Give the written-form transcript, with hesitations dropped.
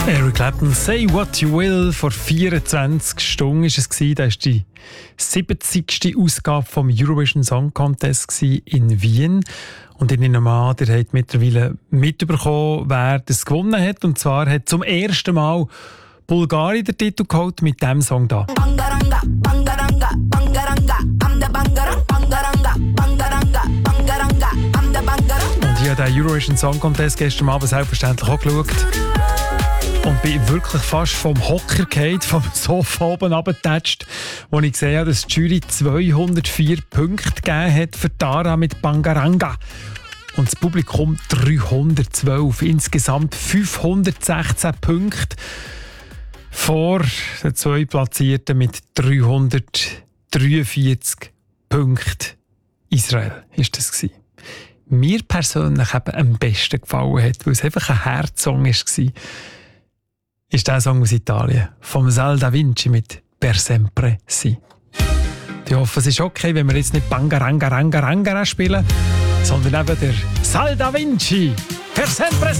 Eric Clapton, «Say What You Will». Vor 24 Stunden war es. Das war die 70. Ausgabe vom Eurovision Song Contest in Wien. Und ich nehme an, ihr habt mittlerweile mitbekommen, wer das gewonnen hat. Und zwar hat zum ersten Mal Bulgarien den Titel geholt mit diesem Song hier. Bangaranga, bangaranga, bangaranga, am der Bangarang, bangaranga, bangaranga, bangaranga, am der Bangarang. Und ich habe den Eurovision Song Contest gestern Abend selbstverständlich auch geschaut. Und bin wirklich fast vom Hocker gefallen, vom Sofa oben runtergetatscht, wo ich gesehen habe, dass die Jury 204 Punkte gegeben hat für Tara mit Bangaranga. Und das Publikum 312. Insgesamt 516 Punkte vor den zwei Platzierten mit 343 Punkten. Israel war das. Mir persönlich eben am besten gefallen hat, weil es einfach ein Herzsong war, ist der Song aus Italien, vom Sal Da Vinci mit «Per sempre si». Ich hoffe, es ist okay, wenn wir jetzt nicht «Bangaranga Ranga Ranga» spielen, sondern eben der «Sal Da Vinci, per sempre si».